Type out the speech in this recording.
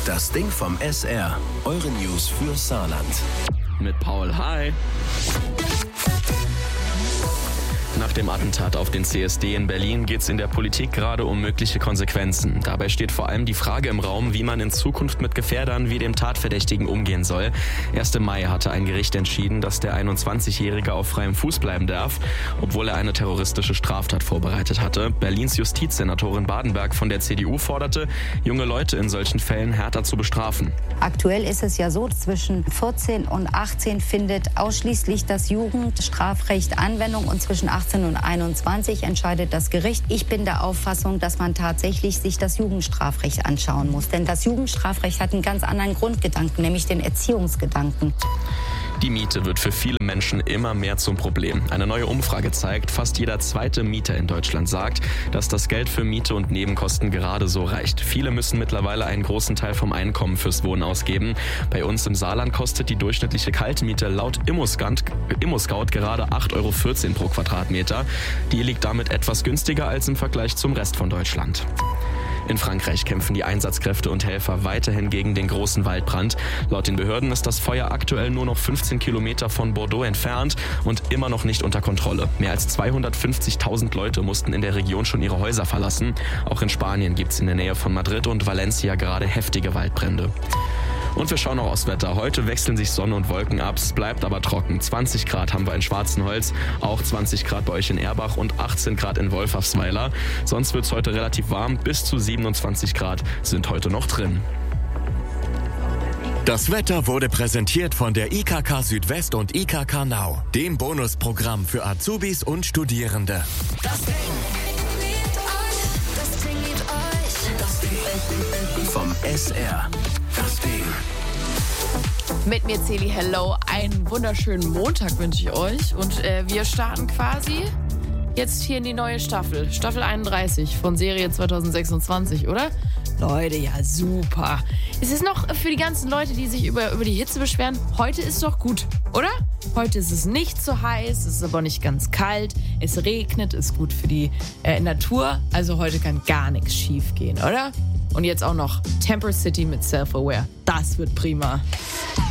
Das Ding vom SR. Eure News für Saarland. Mit Paul, hi. Nach dem Attentat auf den CSD in Berlin geht es in der Politik gerade um mögliche Konsequenzen. Dabei steht vor allem die Frage im Raum, wie man in Zukunft mit Gefährdern wie dem Tatverdächtigen umgehen soll. Erst im Mai hatte ein Gericht entschieden, dass der 21-Jährige auf freiem Fuß bleiben darf, obwohl er eine terroristische Straftat vorbereitet hatte. Berlins Justizsenatorin Badenberg von der CDU forderte, junge Leute in solchen Fällen härter zu bestrafen. Aktuell ist es ja so, zwischen 14 und 18 findet ausschließlich das Jugendstrafrecht Anwendung und zwischen 18 und 21 entscheidet das Gericht. Ich bin der Auffassung, dass man tatsächlich sich das Jugendstrafrecht anschauen muss. Denn das Jugendstrafrecht hat einen ganz anderen Grundgedanken, nämlich den Erziehungsgedanken. Die Miete wird für viele Menschen immer mehr zum Problem. Eine neue Umfrage zeigt, fast jeder zweite Mieter in Deutschland sagt, dass das Geld für Miete und Nebenkosten gerade so reicht. Viele müssen mittlerweile einen großen Teil vom Einkommen fürs Wohnen ausgeben. Bei uns im Saarland kostet die durchschnittliche Kaltmiete laut ImmoScout gerade 8,14 € pro Quadratmeter. Die liegt damit etwas günstiger als im Vergleich zum Rest von Deutschland. In Frankreich kämpfen die Einsatzkräfte und Helfer weiterhin gegen den großen Waldbrand. Laut den Behörden ist das Feuer aktuell nur noch 15 Kilometer von Bordeaux entfernt und immer noch nicht unter Kontrolle. Mehr als 250.000 Leute mussten in der Region schon ihre Häuser verlassen. Auch in Spanien gibt es in der Nähe von Madrid und Valencia gerade heftige Waldbrände. Und wir schauen noch aufs Wetter. Heute wechseln sich Sonne und Wolken ab, es bleibt aber trocken. 20 Grad haben wir in Schwarzenholz, auch 20 Grad bei euch in Erbach und 18 Grad in Wolfhafsweiler. Sonst wird es heute relativ warm, bis zu 27 Grad sind heute noch drin. Das Wetter wurde präsentiert von der IKK Südwest und IKK Now, dem Bonusprogramm für Azubis und Studierende. Das Ding vom SR. Das Ding. Mit mir Celi, hello, einen wunderschönen Montag wünsche ich euch und wir starten quasi jetzt hier in die neue Staffel, Staffel 31 von Serie 2026, oder? Leute, ja super. Es ist noch für die ganzen Leute, die sich über die Hitze beschweren, heute ist doch gut, oder? Heute ist es nicht so heiß, es ist aber nicht ganz kalt, es regnet, ist gut für die Natur, also heute kann gar nichts schief gehen, oder? Und jetzt auch noch Temper City mit Self-Aware. Das wird prima.